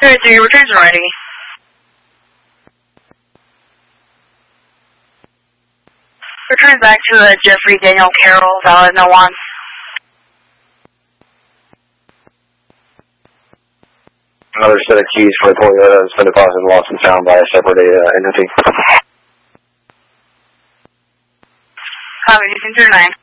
Alright, so your returns are ready. Return back to Jeffrey Daniel Carroll, valid, no wants. Another set of keys for a Toyota has been deposited and lost and found by a separate entity. Copy, 9.